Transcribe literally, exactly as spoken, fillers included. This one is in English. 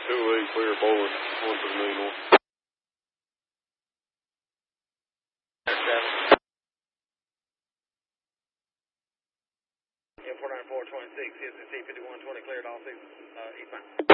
two eight, clear board, one to the main one. Yeah, four nine four twenty-six, C S C fifty-one twenty, cleared all six, uh, eastbound.